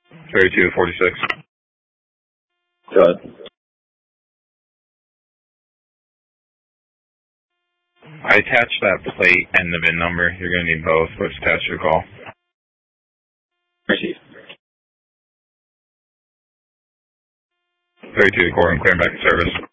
3246. Go ahead. I attached that plate and the VIN number. You're going to need both, but it's attached to your call. Receive. 32 recording, clearing back to service.